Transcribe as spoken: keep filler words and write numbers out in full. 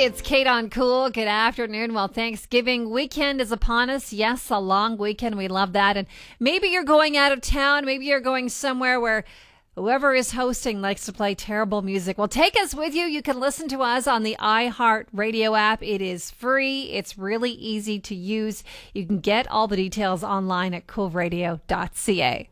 It's Kate on Cool. Good afternoon. Well, Thanksgiving weekend is upon us. Yes, a long weekend. We love that. And maybe you're going out of town. Maybe you're going somewhere where whoever is hosting likes to play terrible music. Well, take us with you. You can listen to us on the iHeartRadio app. It is free. It's really easy to use. You can get all the details online at cool radio dot c a.